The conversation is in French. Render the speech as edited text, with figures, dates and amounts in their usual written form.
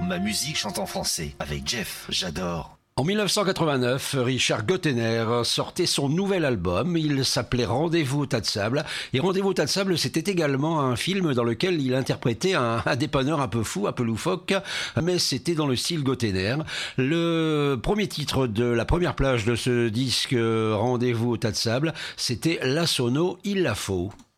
Ma musique chante en français avec Jeff, j'adore. En 1989, Richard Gottener sortait son nouvel album. Il s'appelait Rendez-vous au tas de sable. Et Rendez-vous au tas de sable, c'était également un film dans lequel il interprétait un dépanneur un peu fou, un peu loufoque, mais c'était dans le style Gottener. Le premier titre de la première plage de ce disque Rendez-vous au tas de sable, c'était La Sono, il la faut.